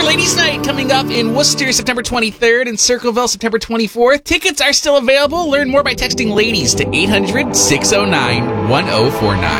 Ladies Night coming up in Worcester September 23rd and Circleville September 24th. Tickets are still available. Learn more by texting LADIES to 800-609-1049.